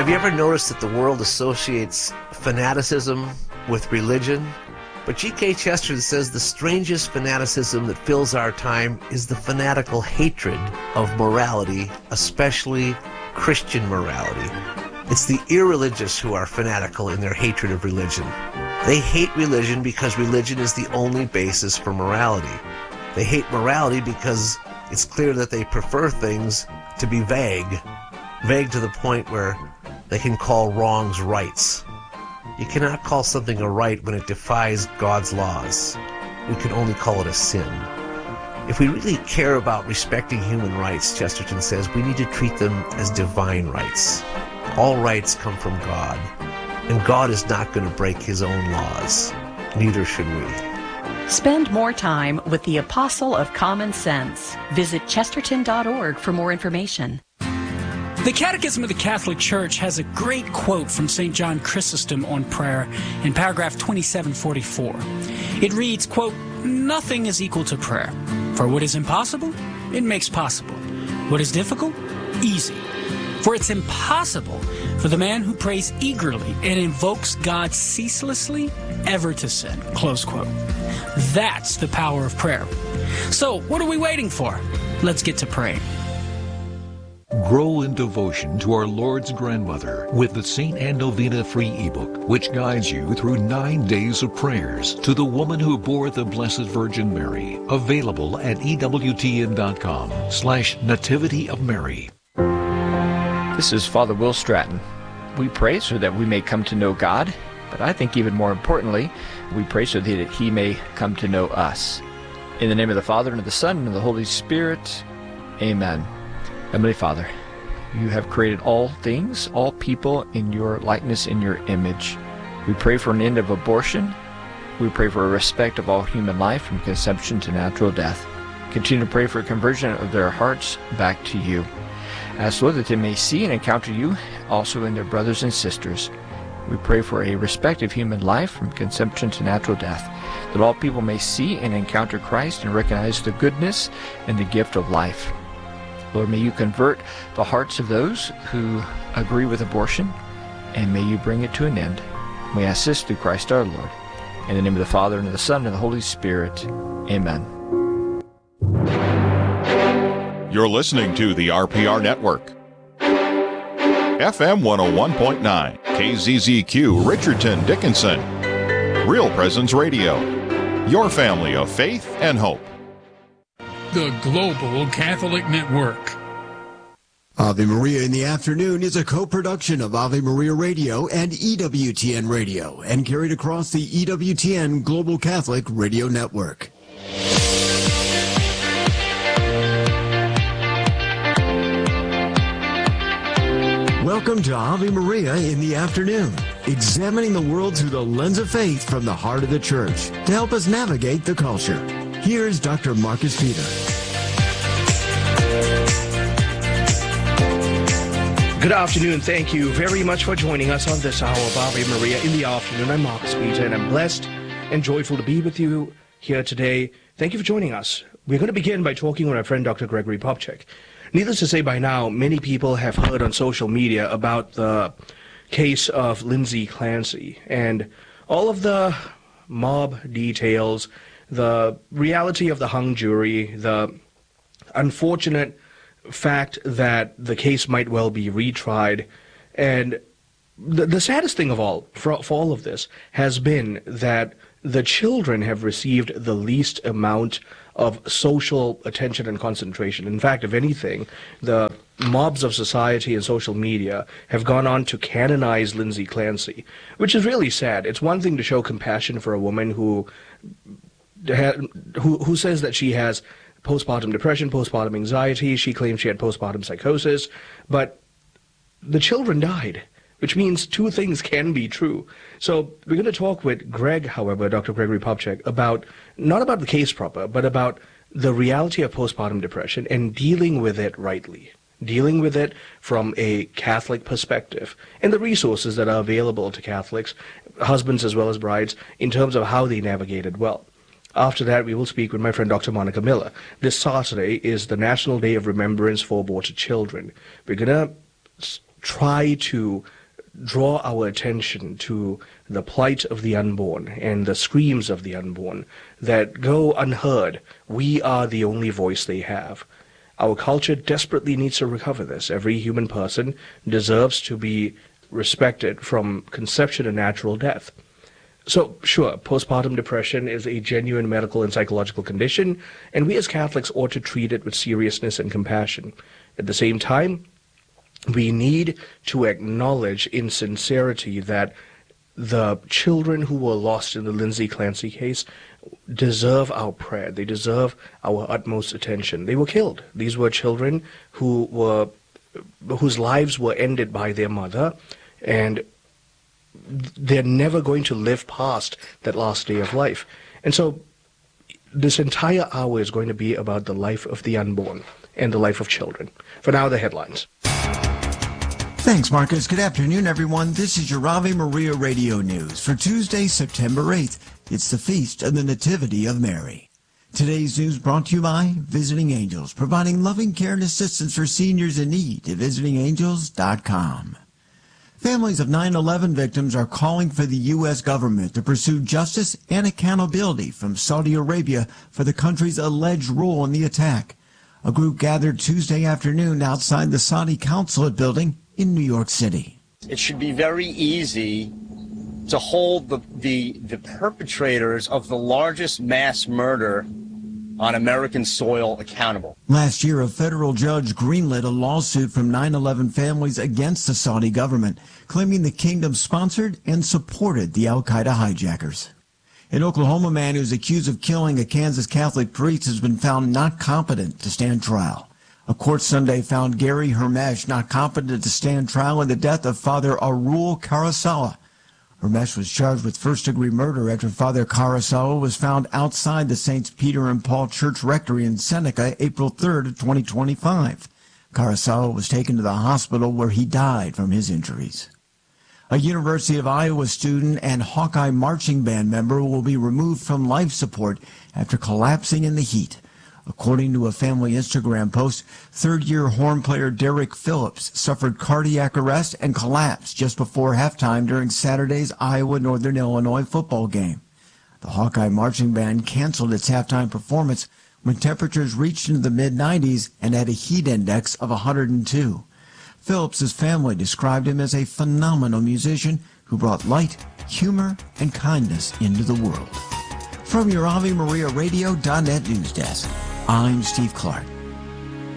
Have you ever noticed that the world associates fanaticism with religion? But G.K. Chesterton says the strangest fanaticism that fills our time is the fanatical hatred of morality, especially Christian morality. It's the irreligious who are fanatical in their hatred of religion. They hate religion because religion is the only basis for morality. They hate morality because it's clear that they prefer things to be vague to the point where they can call wrongs rights. You cannot call something a right when it defies God's laws. We can only call it a sin. If we really care about respecting human rights, Chesterton says, we need to treat them as divine rights. All rights come from God, and God is not going to break his own laws. Neither should we. Spend more time with the Apostle of Common Sense. Visit chesterton.org for more information. The Catechism of the Catholic Church has a great quote from St. John Chrysostom on prayer in paragraph 2744. It reads, quote, "Nothing is equal to prayer. For what is impossible, it makes possible. What is difficult, easy. For it's impossible for the man who prays eagerly and invokes God ceaselessly ever to sin." Close quote. That's the power of prayer. So, what are we waiting for? Let's get to praying. Grow in devotion to our Lord's grandmother with the St. Anne Novena free ebook, which guides you through 9 days of prayers to the woman who bore the Blessed Virgin Mary. Available at EWTN.com/Nativity of Mary. This is Father Will Stratton. We pray so that we may come to know God, but I think even more importantly, we pray so that He may come to know us. In the name of the Father, and of the Son, and of the Holy Spirit, Amen. Heavenly Father, you have created all things, all people in your likeness, in your image. We pray for an end of abortion. We pray for a respect of all human life from conception to natural death. Continue to pray for a conversion of their hearts back to you. Ask, Lord, that they may see and encounter you also in their brothers and sisters. We pray for a respect of human life from conception to natural death, that all people may see and encounter Christ and recognize the goodness and the gift of life. Lord, may you convert the hearts of those who agree with abortion, and may you bring it to an end. We ask this through Christ our Lord. In the name of the Father, and of the Son, and of the Holy Spirit. Amen. You're listening to the RPR Network. FM 101.9, KZZQ, Richardson, Dickinson. Real Presence Radio. Your family of faith and hope. The Global Catholic Network. Ave Maria in the Afternoon is a co-production of Ave Maria Radio and EWTN Radio and carried across the EWTN Global Catholic Radio Network. Welcome to Ave Maria in the Afternoon, examining the world through the lens of faith from the heart of the Church to help us navigate the culture. Here's Dr. Marcus Peter. Good afternoon. Thank you very much for joining us on this hour of Ave Maria in the Afternoon. I'm Marcus Peter, and I'm blessed and joyful to be with you here today. Thank you for joining us. We're going to begin by talking with our friend Dr. Gregory Popcak. Needless to say, by now, many people have heard on social media about the case of Lindsay Clancy and all of the mob details, the reality of the hung jury, the unfortunate fact that the case might well be retried. And the saddest thing of all, for all of this, has been that the children have received the least amount of social attention and concentration. In fact, if anything, the mobs of society and social media have gone on to canonize Lindsay Clancy, which is really sad. It's one thing to show compassion for a woman who says that she has postpartum depression, postpartum anxiety. She claims she had postpartum psychosis, but the children died, which means two things can be true. So we're going to talk with Greg, however, Dr. Gregory Popcak, not about the case proper, but about the reality of postpartum depression and dealing with it rightly, dealing with it from a Catholic perspective, and the resources that are available to Catholics, husbands as well as brides, in terms of how they navigate it well. After that, we will speak with my friend Dr. Monica Miller. This Saturday is the National Day of Remembrance for Aborted Children. We're going to try to draw our attention to the plight of the unborn and the screams of the unborn that go unheard. We are the only voice they have. Our culture desperately needs to recover this. Every human person deserves to be respected from conception to natural death. So, sure, postpartum depression is a genuine medical and psychological condition, and we as Catholics ought to treat it with seriousness and compassion. At the same time, we need to acknowledge in sincerity that the children who were lost in the Lindsay Clancy case deserve our prayer. They deserve our utmost attention. They were killed. These were children whose lives were ended by their mother, and they're never going to live past that last day of life. And so this entire hour is going to be about the life of the unborn and the life of children. For now, the headlines. Thanks, Marcus. Good afternoon, everyone. This is your Ave Maria Radio News for Tuesday, September 8th. It's the Feast of the Nativity of Mary. Today's news brought to you by Visiting Angels, providing loving care and assistance for seniors in need at visitingangels.com. Families of 9/11 victims are calling for the U.S. government to pursue justice and accountability from Saudi Arabia for the country's alleged role in the attack. A group gathered Tuesday afternoon outside the Saudi consulate building in New York City. It should be very easy to hold the perpetrators of the largest mass murder on American soil accountable. Last year, a federal judge greenlit a lawsuit from 9/11 families against the Saudi government, claiming the kingdom sponsored and supported the al-Qaeda hijackers. An Oklahoma man who's accused of killing a Kansas Catholic priest has been found not competent to stand trial. A court Sunday found Gary Hermesh not competent to stand trial in the death of Father Arul Karasawa. Hermesh was charged with first-degree murder after Father Karasawa was found outside the Saints Peter and Paul Church Rectory in Seneca April 3rd of 2025. Karasawa was taken to the hospital where he died from his injuries. A University of Iowa student and Hawkeye marching band member will be removed from life support after collapsing in the heat. According to a family Instagram post, third-year horn player Derek Phillips suffered cardiac arrest and collapsed just before halftime during Saturday's Iowa-Northern Illinois football game. The Hawkeye marching band canceled its halftime performance when temperatures reached into the mid-90s and had a heat index of 102. Phillips's family described him as a phenomenal musician who brought light, humor, and kindness into the world. From your AveMariaRadio.net news desk, I'm Steve Clark.